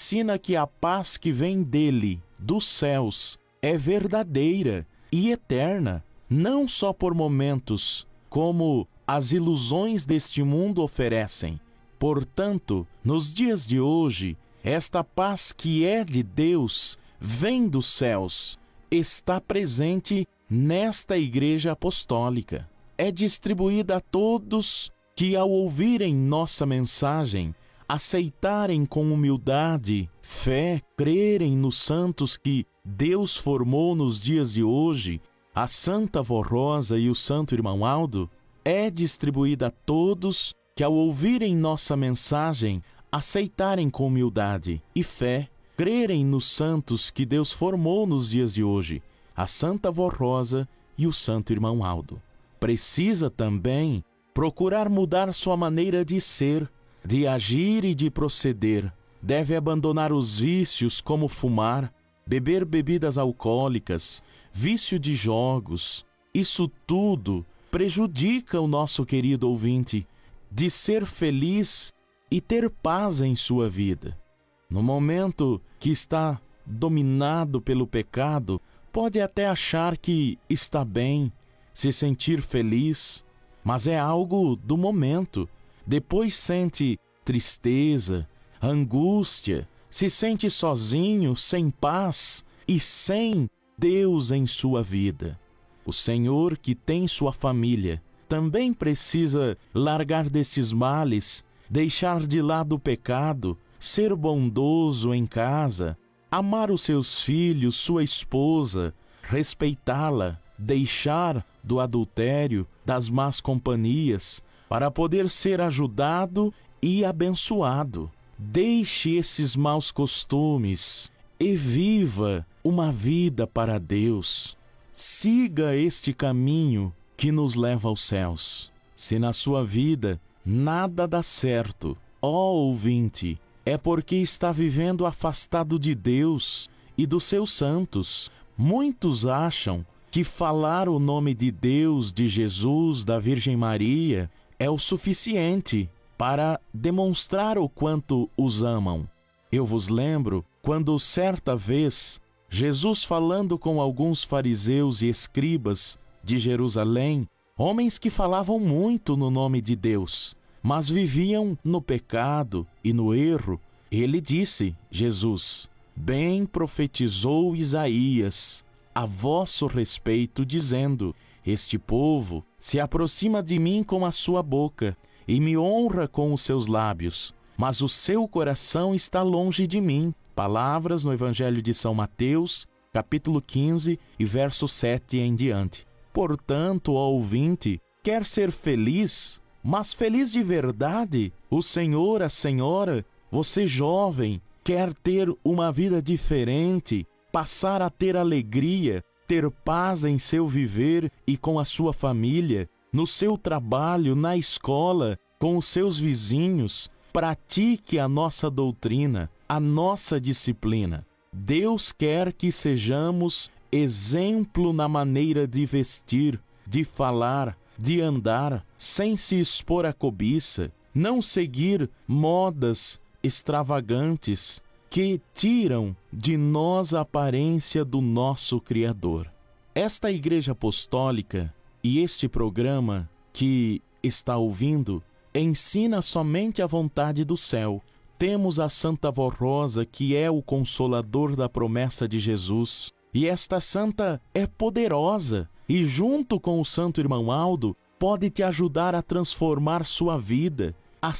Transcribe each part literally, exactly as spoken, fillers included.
ensina que a paz que vem dele, dos céus, é verdadeira e eterna, não só por momentos, como as ilusões deste mundo oferecem. Portanto, nos dias de hoje, esta paz que é de Deus, vem dos céus, está presente nesta Igreja Apostólica. É distribuída a todos que, ao ouvirem nossa mensagem, aceitarem com humildade, fé, crerem nos santos que Deus formou nos dias de hoje, a Santa Vó Rosa e o Santo Irmão Aldo, é distribuída a todos que, ao ouvirem nossa mensagem, aceitarem com humildade e fé, crerem nos santos que Deus formou nos dias de hoje, a Santa Vó Rosa e o Santo Irmão Aldo. Precisa também procurar mudar sua maneira de ser, de agir e de proceder. Deve abandonar os vícios como fumar, beber bebidas alcoólicas, vício de jogos. Isso tudo prejudica o nosso querido ouvinte de ser feliz e ter paz em sua vida. No momento que está dominado pelo pecado, pode até achar que está bem, se sentir feliz, mas é algo do momento. Depois sente tristeza, angústia, se sente sozinho, sem paz e sem Deus em sua vida. O Senhor, que tem sua família, também precisa largar destes males, deixar de lado o pecado, ser bondoso em casa, amar os seus filhos, sua esposa, respeitá-la, deixar do adultério, das más companhias, para poder ser ajudado e abençoado. Deixe esses maus costumes e viva uma vida para Deus. Siga este caminho que nos leva aos céus. Se na sua vida nada dá certo, ó ouvinte, é porque está vivendo afastado de Deus e dos seus santos. Muitos acham que falar o nome de Deus, de Jesus, da Virgem Maria, é o suficiente para demonstrar o quanto os amam. Eu vos lembro quando, certa vez, Jesus, falando com alguns fariseus e escribas de Jerusalém, homens que falavam muito no nome de Deus, mas viviam no pecado e no erro, ele disse, Jesus, bem profetizou Isaías a vosso respeito, dizendo, este povo se aproxima de mim com a sua boca e me honra com os seus lábios, mas o seu coração está longe de mim. Palavras no Evangelho de São Mateus, capítulo quinze, e verso sete em diante. Portanto, ó ouvinte, quer ser feliz, mas feliz de verdade? O senhor, a senhora, você jovem, quer ter uma vida diferente, passar a ter alegria, ter paz em seu viver e com a sua família, no seu trabalho, na escola, com os seus vizinhos? Pratique a nossa doutrina, a nossa disciplina. Deus quer que sejamos exemplo na maneira de vestir, de falar, de andar, sem se expor à cobiça, não seguir modas extravagantes que tiram de nós a aparência do nosso Criador. Esta Igreja Apostólica e este programa que está ouvindo ensina somente a vontade do céu. Temos a Santa Vó Rosa, que é o consolador da promessa de Jesus, e esta santa é poderosa e, junto com o Santo Irmão Aldo, pode te ajudar a transformar sua vida.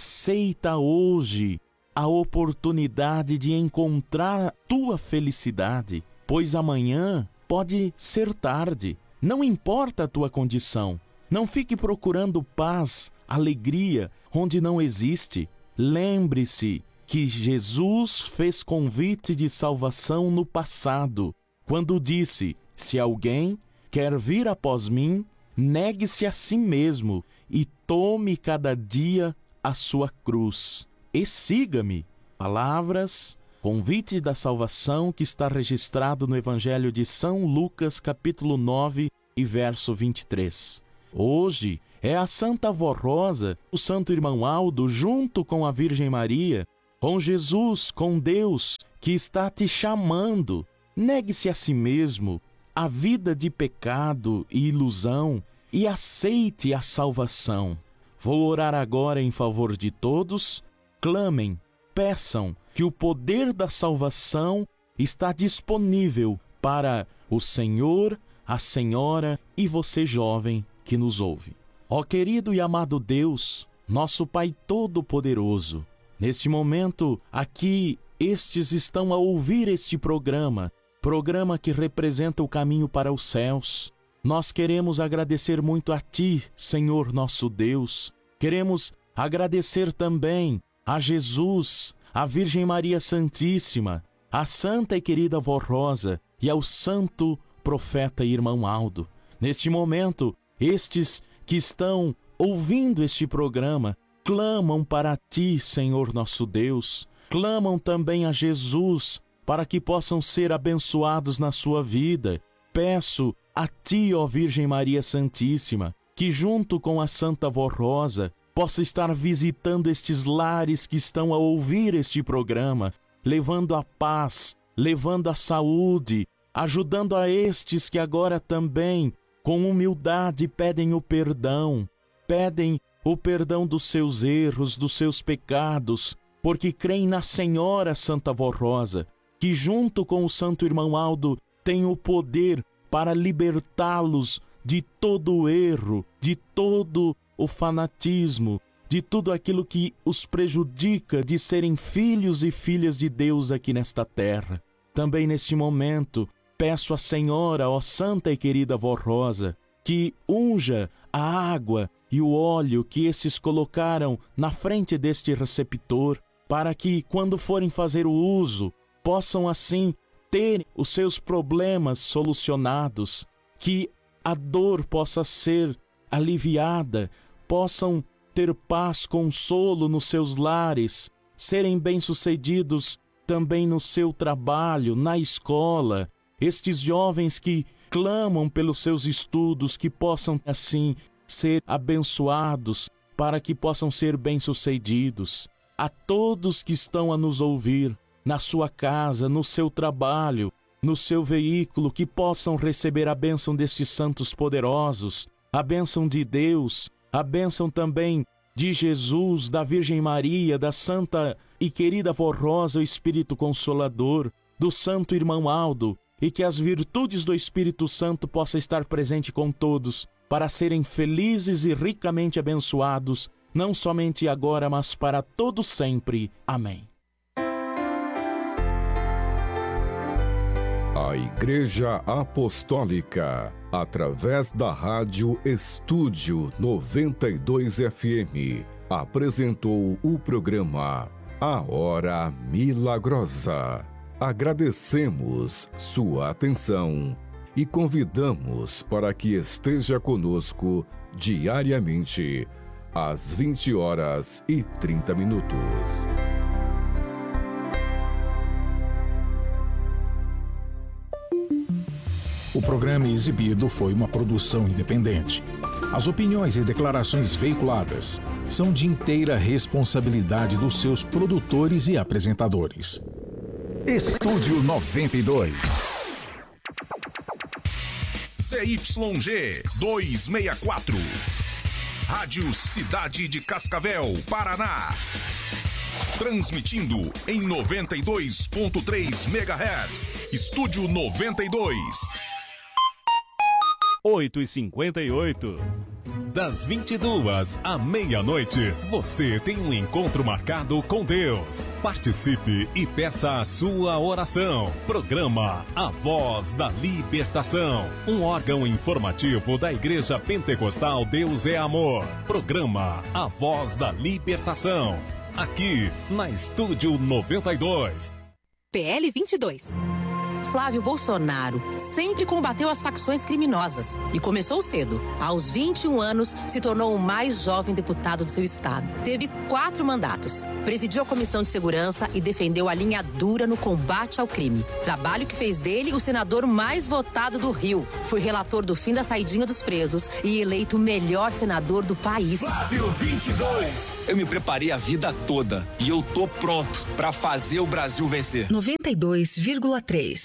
Aceita hoje a oportunidade de encontrar tua felicidade, pois amanhã pode ser tarde. Não importa a tua condição. Não fique procurando paz, alegria, onde não existe. Lembre-se que Jesus fez convite de salvação no passado, quando disse, se alguém quer vir após mim, negue-se a si mesmo e tome cada dia a sua cruz e siga-me. Palavras, convite da salvação que está registrado no Evangelho de São Lucas, capítulo nove e verso vinte e três. Hoje é a Santa Vó Rosa, o Santo Irmão Aldo, junto com a Virgem Maria, com Jesus, com Deus, que está te chamando. Negue-se a si mesmo, a vida de pecado e ilusão, e aceite a salvação. Vou orar agora em favor de todos. Clamem, peçam que o poder da salvação está disponível para o Senhor, a Senhora e você jovem que nos ouve. Ó querido e amado Deus, nosso Pai Todo-Poderoso, neste momento aqui estes estão a ouvir este programa, programa que representa o caminho para os céus. Nós queremos agradecer muito a Ti, Senhor nosso Deus. Queremos agradecer também a Jesus, a Virgem Maria Santíssima, a Santa e querida Vó Rosa e ao Santo Profeta Irmão Aldo. Neste momento, estes que estão ouvindo este programa clamam para Ti, Senhor nosso Deus. Clamam também a Jesus para que possam ser abençoados na sua vida. Peço a Ti, ó Virgem Maria Santíssima, que junto com a Santa Vó Rosa possa estar visitando estes lares que estão a ouvir este programa, levando a paz, levando a saúde, ajudando a estes que agora também, com humildade, pedem o perdão, pedem o perdão dos seus erros, dos seus pecados, porque creem na Senhora Santa Vó Rosa, que junto com o Santo Irmão Aldo tem o poder para libertá-los de todo o erro, de todo o fanatismo, de tudo aquilo que os prejudica de serem filhos e filhas de Deus aqui nesta terra. Também neste momento, peço à Senhora, ó Santa e querida Vó Rosa, que unja a água e o óleo que estes colocaram na frente deste receptor, para que, quando forem fazer o uso, possam assim ter os seus problemas solucionados, que a dor possa ser aliviada, possam ter paz, consolo nos seus lares, serem bem-sucedidos também no seu trabalho, na escola. Estes jovens que clamam pelos seus estudos, que possam assim ser abençoados, para que possam ser bem-sucedidos. A todos que estão a nos ouvir, na sua casa, no seu trabalho, no seu veículo, que possam receber a bênção destes santos poderosos, a bênção de Deus, a bênção também de Jesus, da Virgem Maria, da Santa e querida Vó Rosa, o Espírito Consolador, do Santo Irmão Aldo, e que as virtudes do Espírito Santo possam estar presente com todos, para serem felizes e ricamente abençoados, não somente agora, mas para todo sempre. Amém. A Igreja Apostólica, através da Rádio Estúdio noventa e dois F M, apresentou o programa A Hora Milagrosa. Agradecemos sua atenção e convidamos para que esteja conosco diariamente, às vinte horas e trinta minutos. O programa exibido foi uma produção independente. As opiniões e declarações veiculadas são de inteira responsabilidade dos seus produtores e apresentadores. Estúdio noventa e dois. C Y G duzentos e sessenta e quatro. Rádio Cidade de Cascavel, Paraná. Transmitindo em noventa e dois ponto três megahertz. Estúdio noventa e dois. oito e cinquenta e oito. Das vinte e duas à meia-noite, você tem um encontro marcado com Deus. Participe e peça a sua oração. Programa A Voz da Libertação, um órgão informativo da Igreja Pentecostal Deus é Amor. Programa A Voz da Libertação, aqui na Estúdio noventa e dois. P L vinte e dois. Flávio Bolsonaro sempre combateu as facções criminosas e começou cedo. Aos vinte e um anos, se tornou o mais jovem deputado do seu estado. Teve quatro mandatos. Presidiu a Comissão de Segurança e defendeu a linha dura no combate ao crime. Trabalho que fez dele o senador mais votado do Rio. Foi relator do fim da saidinha dos presos e eleito o melhor senador do país. Flávio vinte e dois. Eu me preparei a vida toda e eu tô pronto pra fazer o Brasil vencer. noventa e dois vírgula três